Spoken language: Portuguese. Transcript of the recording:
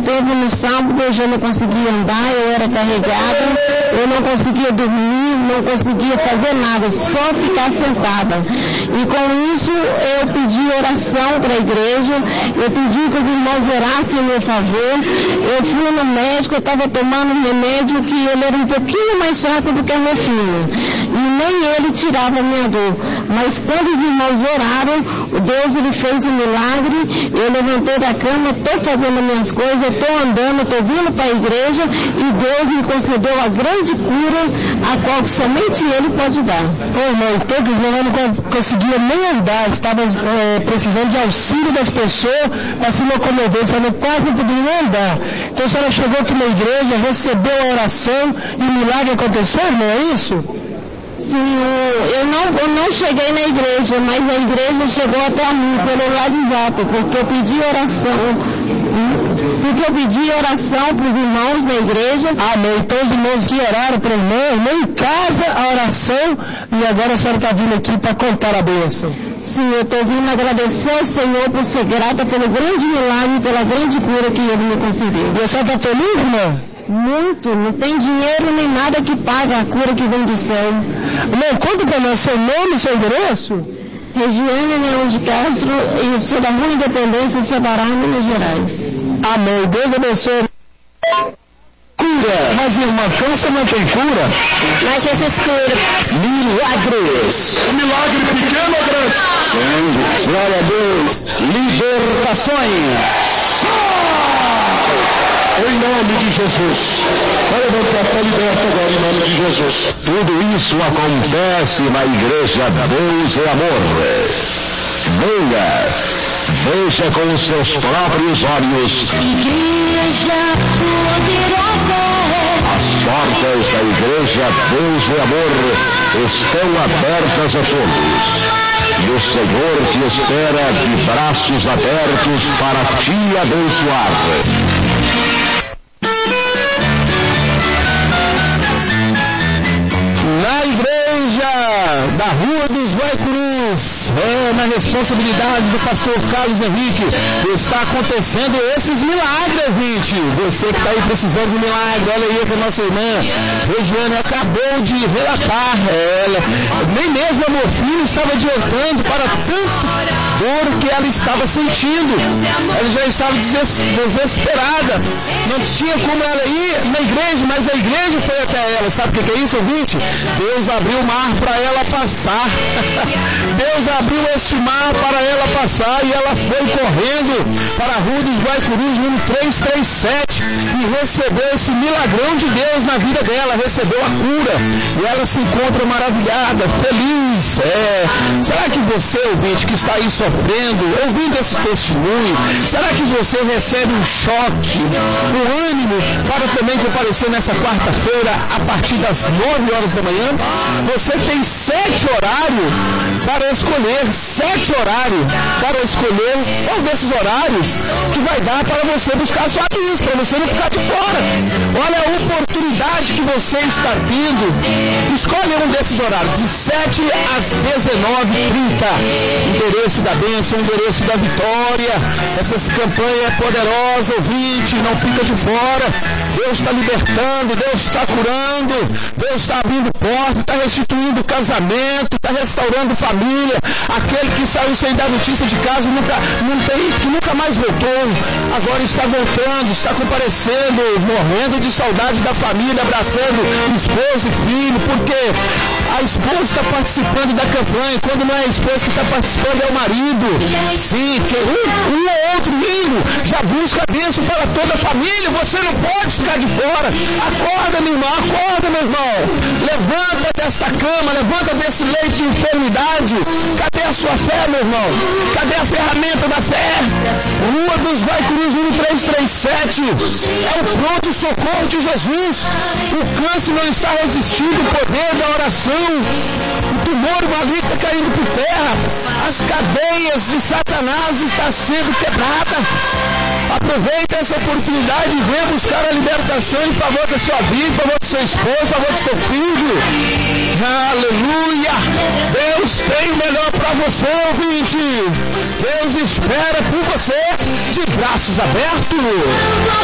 tempo no sábado eu já não conseguia andar, eu era carregada, eu não conseguia dormir, não conseguia fazer nada, só ficar sentada. E com isso eu pedi oração para a igreja, eu pedi que os irmãos orassem em meu favor. Eu fui no médico, eu estava tomando um remédio que ele era um pouquinho mais fraco do que o meu filho. E nem ele tirava a minha dor. Mas quando os irmãos oraram, Deus ele fez um milagre. Eu levantei da cama, estou fazendo minhas coisas, estou andando, estou vindo para a igreja e Deus me concedeu a grande cura, a qual somente Ele pode dar. Irmão, todo dia eu não conseguia nem andar, estava precisando de auxílio das pessoas para se locomover, eu quase não podia nem andar. Então a senhora chegou aqui na igreja, recebeu a oração e o milagre aconteceu, irmão, é isso? Sim, eu não cheguei na igreja, mas a igreja chegou até a mim pelo WhatsApp, porque eu pedi oração para os irmãos na igreja. Amém. Então os irmãos que oraram para o irmão em casa a oração, e agora a senhora está vindo aqui para contar a bênção. Sim, eu estou vindo agradecer ao Senhor por ser grata pelo grande milagre, pela grande cura que Ele me concedeu. E a senhora está feliz, irmão? Muito, não tem dinheiro nem nada que paga a cura que vem do céu. Irmão, conta para nós seu nome e seu endereço. Regiane Leão de Castro, e sou da Rua Independência, Sabará, Minas Gerais. Amém. Deus abençoe. Cura. Mas irmã, câncer não tem cura? Mas Jesus cura. Milagres. Milagre pequeno ou grande? Glória a Deus. Libertações. Em nome de Jesus. Vai levantar, está liberto agora em nome de Jesus. Tudo isso acontece na igreja Deus é Amor. Venha, veja com os seus próprios olhos. Igreja poderosa. As portas da igreja Deus é Amor estão abertas a todos. E o Senhor te espera de braços abertos para te abençoar. Na igreja da Rua dos Guaicurus, na responsabilidade do pastor Carlos Henrique, está acontecendo esses milagres, gente. Você que está aí precisando de milagre, olha aí que a nossa irmã Regiane acabou de relatar, ela nem mesmo a morfina estava adiantando para tanta dor que ela estava sentindo. Ela já estava desesperada, não tinha como ela ir na igreja, mas a igreja foi até ela. Sabe o que é isso, ouvinte? Deus abriu o mar para ela passar. Deus abriu esse mar para ela passar e ela foi correndo para a Rua dos Guaicurus, número 337, e recebeu esse milagrão de Deus na vida dela, recebeu a cura e ela se encontra maravilhada, feliz. Será que você, ouvinte, que está aí sofrendo, ouvindo esse testemunho, será que você recebe um choque, um ânimo para também comparecer nessa quarta-feira a partir das 9 horas da manhã? Você tem 7 horários para escolher, 7 horários para escolher qual desses horários que vai dar para você buscar a sua bênção, para você não ficar de fora. Olha a oportunidade que você está tendo. Escolhe um desses horários, de 7 às 19h30. Endereço da bênção, endereço da vitória. Essa campanha é poderosa, ouvinte, não fica de fora. Deus está libertando, Deus está curando, Deus está abrindo portas, está restituindo casamento, está restaurando família. Aquele que saiu sem dar notícia de casa, que nunca mais voltou, agora está voltando, está comparecendo, morrendo de saudade da família, abraçando esposa e filho, porque a esposa está participando da campanha. Quando não é a esposa que está participando, é o marido. Sim, que um ou outro lindo já busca a bênção para toda a família. Você não pode ficar de fora. Acorda, meu irmão, acorda, meu irmão. Levanta desta cama, levanta desse leito de enfermidade. Cadê a sua fé, meu irmão? Cadê a ferramenta da fé? Rua dos Guaicurus, número 337. É o pronto socorro de Jesus. O câncer não está resistindo o poder da oração. O tumor maligno está caindo por terra. As cadeias de Satanás estão sendo quebradas. Aproveita essa oportunidade e venha buscar a libertação em favor da sua vida, em favor do seu esposo, em favor do seu filho. Aleluia! Deus tem o melhor para você, ouvinte. Deus espera por você de braços abertos.